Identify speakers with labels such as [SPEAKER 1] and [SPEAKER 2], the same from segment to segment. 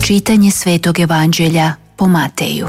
[SPEAKER 1] Čitanje Svetog Evanđelja po Mateju.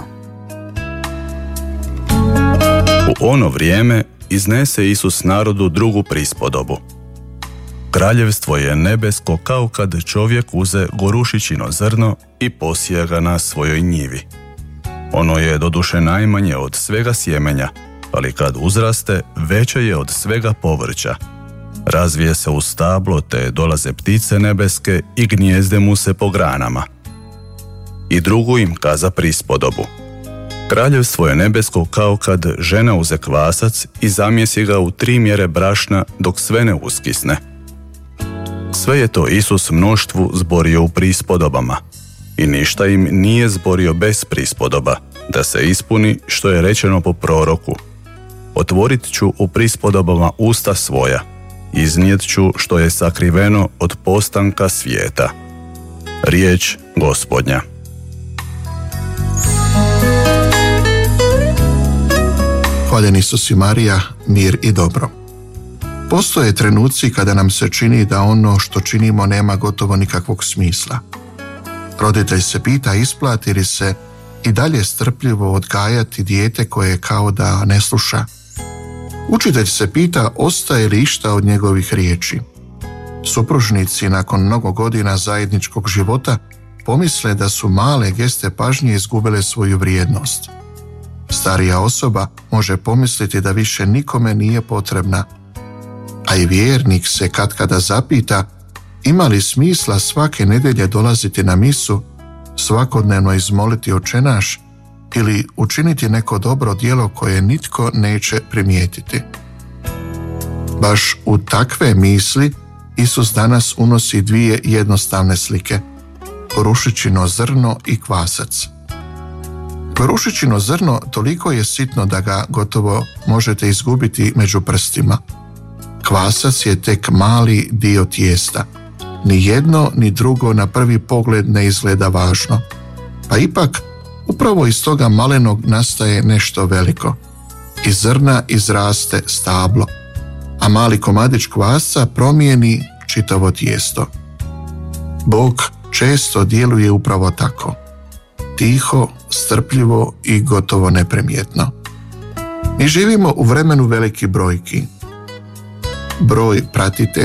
[SPEAKER 2] U ono vrijeme iznese Isus narodu drugu prispodobu. Kraljevstvo je nebesko kao kad čovjek uze gorušičino zrno i posije ga na svojoj njivi. Ono je doduše najmanje od svega sjemenja, ali kad uzraste, veće je od svega povrća. Razvije se u stablo, te dolaze ptice nebeske i gnijezde mu se po granama. I drugu im kaza prispodobu. Kraljevstvo je nebesko kao kad žena uze kvasac i zamjesi ga u 3 mjere brašna dok sve ne uskisne. Sve je to Isus mnoštvu zborio u prispodobama i ništa im nije zborio bez prispodoba, da se ispuni što je rečeno po proroku. Otvorit ću u prispodobama usta svoja, iznijet ću što je sakriveno od postanka svijeta. Riječ Gospodnja.
[SPEAKER 3] Hvaljen Isus i Marija, mir i dobro. Postoje trenuci kada nam se čini da ono što činimo nema gotovo nikakvog smisla. Roditelj se pita isplati li se i dalje strpljivo odgajati dijete koje kao da ne sluša. Učitelj se pita ostaje li išta od njegovih riječi. Supružnici nakon mnogo godina zajedničkog života pomisle da su male geste pažnje izgubile svoju vrijednost. Starija osoba može pomisliti da više nikome nije potrebna, a i vjernik se katkada zapita ima li smisla svake nedjelje dolaziti na misu, svakodnevno izmoliti Oče naš ili učiniti neko dobro djelo koje nitko neće primijetiti. Baš u takve misli Isus danas unosi 2 jednostavne slike: gorušičino zrno i kvasac. Gorušičino zrno toliko je sitno da ga gotovo možete izgubiti među prstima. Kvasac je tek mali dio tijesta. Ni jedno ni drugo na prvi pogled ne izgleda važno. Pa ipak, upravo iz toga malenog nastaje nešto veliko. Iz zrna izraste stablo, a mali komadić kvasca promijeni čitavo tijesto. Bog često djeluje upravo tako. Tiho, strpljivo i gotovo neprimjetno. Mi živimo u vremenu velikih brojki. Broj pratitelja